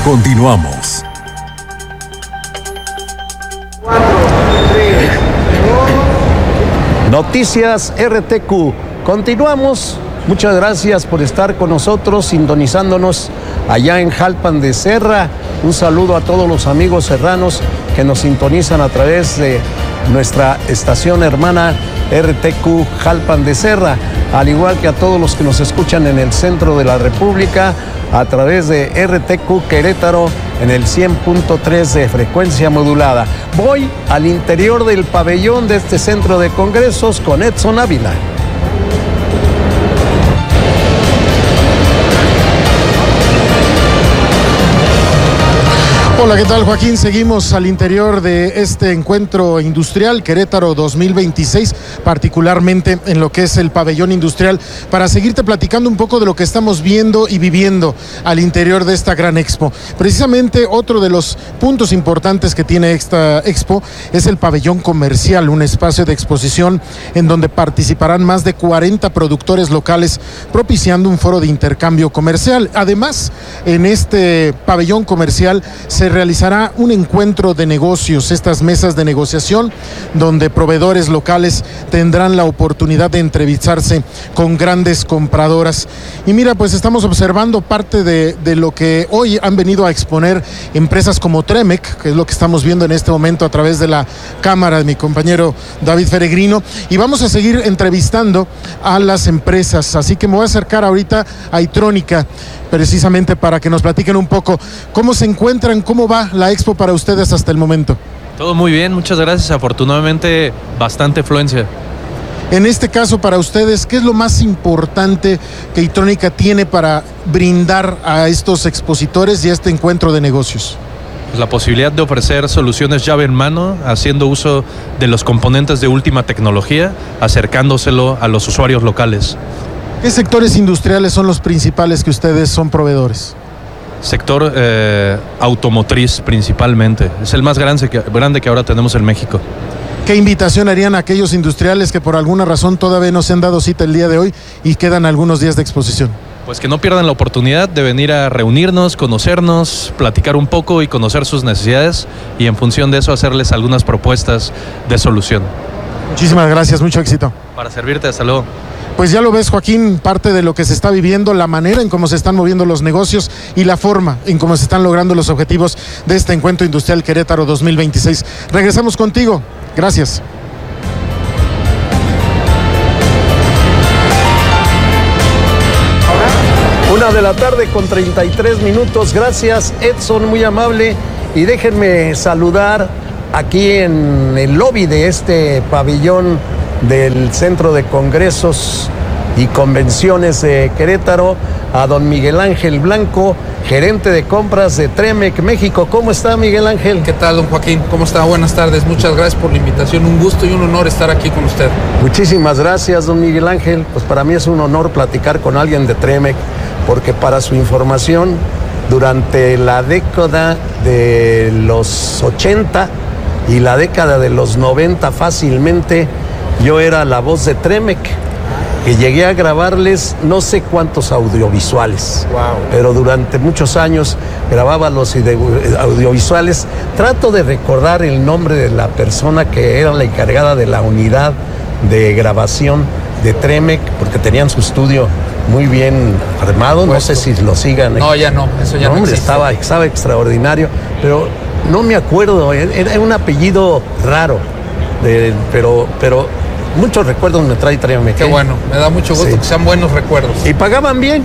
Continuamos. Noticias RTQ. Continuamos. Muchas gracias por estar con nosotros, sintonizándonos allá en Jalpan de Serra. Un saludo a todos los amigos serranos que nos sintonizan a través de nuestra estación hermana RTQ Jalpan de Serra, al igual que a todos los que nos escuchan en el centro de la República a través de RTQ Querétaro en el 100.3 de frecuencia modulada. Voy al interior del pabellón de este centro de congresos con Edson Ávila. Hola, ¿qué tal, Joaquín? Seguimos al interior de este encuentro industrial Querétaro 2026, particularmente en lo que es el pabellón industrial, para seguirte platicando un poco de lo que estamos viendo y viviendo al interior de esta gran expo. Precisamente otro de los puntos importantes que tiene esta expo es el pabellón comercial, un espacio de exposición en donde participarán más de 40 productores locales, propiciando un foro de intercambio comercial. Además, en este pabellón comercial se realizará un encuentro de negocios, estas mesas de negociación, donde proveedores locales tendrán la oportunidad de entrevistarse con grandes compradoras. Y mira, pues estamos observando parte de lo que hoy han venido a exponer empresas como Tremec, que es lo que estamos viendo en este momento a través de la cámara de mi compañero David Feregrino, y vamos a seguir entrevistando a las empresas, así que me voy a acercar ahorita a Itrónica, precisamente para que nos platiquen un poco cómo se encuentran, cómo va la expo para ustedes hasta el momento. Todo muy bien, muchas gracias. Afortunadamente, bastante afluencia. En este caso, para ustedes, ¿qué es lo más importante que Itrónica tiene para brindar a estos expositores y a este encuentro de negocios? La posibilidad de ofrecer soluciones llave en mano, haciendo uso de los componentes de última tecnología, acercándoselo a los usuarios locales. ¿Qué sectores industriales son los principales que ustedes son proveedores? Sector automotriz principalmente. Es el más grande que ahora tenemos en México. ¿Qué invitación harían a aquellos industriales que por alguna razón todavía no se han dado cita el día de hoy y quedan algunos días de exposición? Pues que no pierdan la oportunidad de venir a reunirnos, conocernos, platicar un poco y conocer sus necesidades, y en función de eso hacerles algunas propuestas de solución. Muchísimas gracias, mucho éxito. Para servirte, hasta luego. Pues ya lo ves, Joaquín, parte de lo que se está viviendo, la manera en cómo se están moviendo los negocios y la forma en cómo se están logrando los objetivos de este encuentro industrial Querétaro 2026. Regresamos contigo. Gracias. Una de la tarde con 33 minutos. Gracias, Edson, muy amable. Y déjenme saludar aquí en el lobby de este pabellón del Centro de Congresos y Convenciones de Querétaro a don Miguel Ángel Blanco, gerente de compras de Tremec México. ¿Cómo está, Miguel Ángel? ¿Qué tal, don Joaquín? ¿Cómo está? Buenas tardes. Muchas gracias por la invitación. Un gusto y un honor estar aquí con usted. Muchísimas gracias, don Miguel Ángel. Pues para mí es un honor platicar con alguien de Tremec, porque para su información, durante la década de los 80 y la década de los 90 fácilmente, yo era la voz de Tremec, que llegué a grabarles no sé cuántos audiovisuales. Wow. Pero durante muchos años grababa los audiovisuales. Trato de recordar el nombre de la persona que era la encargada de la unidad de grabación de Tremec, porque tenían su estudio muy bien armado. No sé si lo sigan. No, ya no, eso ya no existe. Estaba extraordinario, pero no me acuerdo, era un apellido raro, pero muchos recuerdos me trae Tremec. Qué bueno, me da mucho gusto, sí, que sean buenos recuerdos. Y pagaban bien.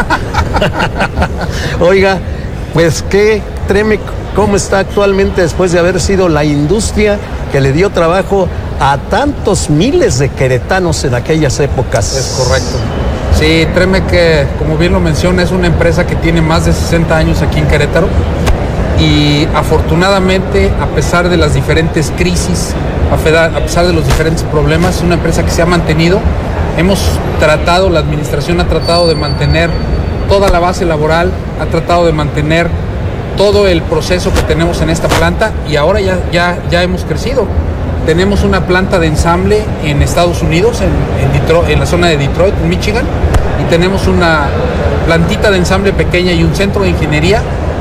Oiga, pues qué Tremec, ¿cómo está actualmente después de haber sido la industria que le dio trabajo a tantos miles de queretanos en aquellas épocas? Es correcto. Sí, Tremec, como bien lo menciona, es una empresa que tiene más de 60 años aquí en Querétaro, y afortunadamente, a pesar de las diferentes crisis, a pesar de los diferentes problemas, es una empresa que se ha mantenido. La administración ha tratado de mantener toda la base laboral, ha tratado de mantener todo el proceso que tenemos en esta planta, y ahora ya hemos crecido. Tenemos una planta de ensamble en Estados Unidos, en la zona de Detroit, en Michigan, y tenemos una plantita de ensamble pequeña y un centro de ingeniería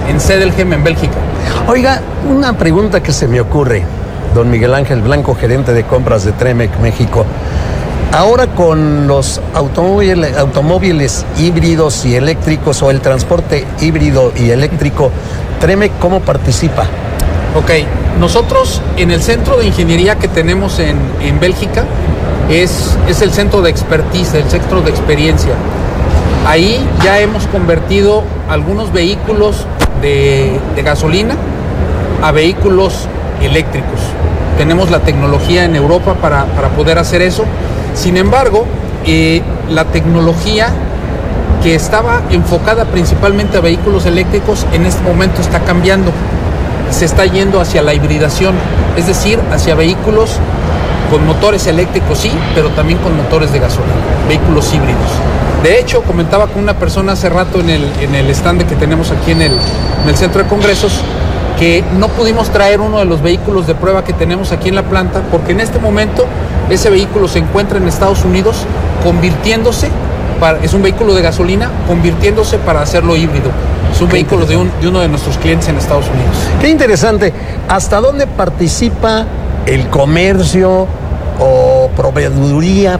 en Sedelgem, en Bélgica. Oiga, una pregunta que se me ocurre, don Miguel Ángel Blanco, gerente de compras de Tremec México. Ahora con los automóviles híbridos y eléctricos o el transporte híbrido y eléctrico, Tremec, ¿cómo participa? Ok, nosotros en el centro de ingeniería que tenemos en Bélgica es el centro de expertise, el centro de experiencia. Ahí ya hemos convertido algunos vehículos de gasolina a vehículos eléctricos. Tenemos la tecnología en Europa para poder hacer eso. Sin embargo, la tecnología que estaba enfocada principalmente a vehículos eléctricos en este momento está cambiando. Se está yendo hacia la hibridación, es decir, hacia vehículos con motores eléctricos, sí, pero también con motores de gasolina, vehículos híbridos. De hecho, comentaba con una persona hace rato en el stand que tenemos aquí en el centro de congresos, que no pudimos traer uno de los vehículos de prueba que tenemos aquí en la planta, porque en este momento ese vehículo se encuentra en Estados Unidos convirtiéndose, es un vehículo de gasolina, convirtiéndose para hacerlo híbrido. Es un vehículo de uno de nuestros clientes en Estados Unidos. Qué interesante. ¿Hasta dónde participa el comercio o proveeduría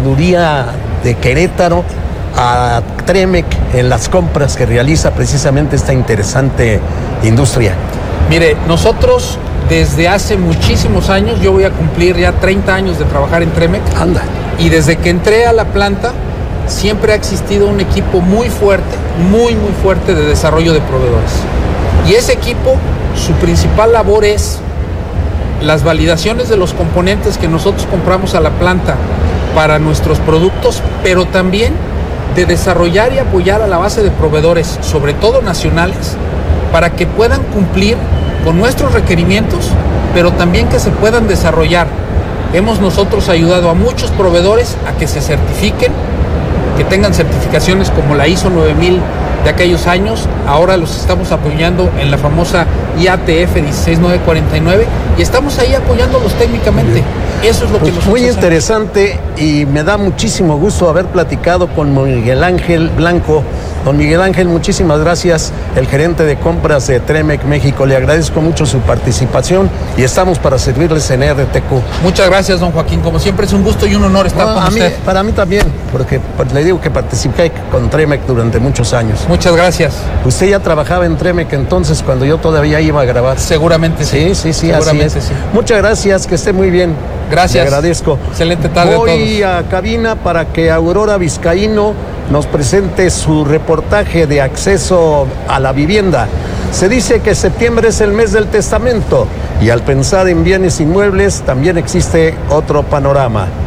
de Querétaro a Tremec en las compras que realiza precisamente esta interesante industria? Mire, nosotros desde hace muchísimos años, yo voy a cumplir ya 30 años de trabajar en Tremec. Anda. Y desde que entré a la planta, siempre ha existido un equipo muy fuerte, muy fuerte de desarrollo de proveedores. Y ese equipo, su principal labor es las validaciones de los componentes que nosotros compramos a la planta para nuestros productos, pero también de desarrollar y apoyar a la base de proveedores, sobre todo nacionales, para que puedan cumplir con nuestros requerimientos, pero también que se puedan desarrollar. Hemos nosotros ayudado a muchos proveedores a que se certifiquen, que tengan certificaciones como la ISO 9000 de aquellos años. Ahora los estamos apoyando en la famosa IATF 16949 y estamos ahí apoyándolos técnicamente. Eso es lo que nosotros muy hacemos. interesante, y me da muchísimo gusto haber platicado con Miguel Ángel Blanco. Don Miguel Ángel, muchísimas gracias, el gerente de compras de Tremec México. Le agradezco mucho su participación y estamos para servirles en RTQ. Muchas gracias, don Joaquín. Como siempre es un gusto y un honor estar con usted. Para mí también, porque le digo que participé con Tremec durante muchos años. Muchas gracias. Usted ya trabajaba en Tremec entonces, cuando yo todavía iba a grabar. Seguramente sí. Sí, Seguramente así es. sí. Muchas gracias, que esté muy bien. Gracias. Le agradezco. Excelente tarde Voy a todos. a cabina para que Aurora Vizcaíno nos presente su reportaje de acceso a la vivienda. Se dice que septiembre es el mes del testamento y al pensar en bienes inmuebles también existe otro panorama.